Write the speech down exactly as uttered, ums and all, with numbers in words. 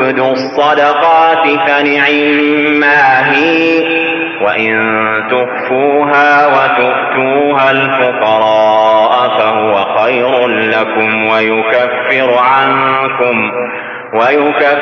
تبدوا الصدقات فنعما هي، وإن تخفوها وتؤتوها الفقراء فهو خير لكم ويكفر عنكم ويكفر